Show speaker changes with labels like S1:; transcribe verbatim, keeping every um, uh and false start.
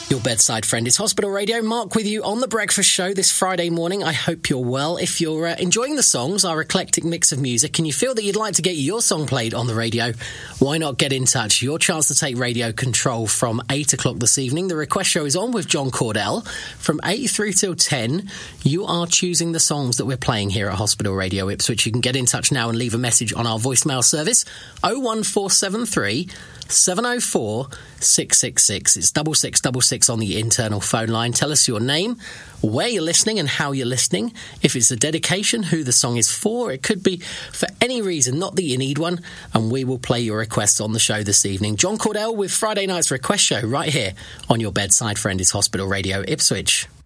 S1: Your bedside friend is Hospital Radio. Mark with you on The Breakfast Show this Friday morning. I hope you're well. If you're uh, enjoying the songs, our eclectic mix of music, and you feel that you'd like to get your song played on the radio, why not get in touch? Your chance to take radio control from eight o'clock this evening. The Request Show is on with John Cordell. From eight through till ten, you are choosing the songs that we're playing here at Hospital Radio Ipswich. You can get in touch now and leave a message on our voicemail service, oh one four seven three, seven oh four, six six six. It's double six double six on the internal phone line. Tell us your name, where you're listening and how you're listening. If it's a dedication, who the song is for. It could be for any reason, not that you need one, and we will play your requests on the show this evening. John Cordell with Friday night's Request Show right here on your bedside friend is Hospital Radio Ipswich.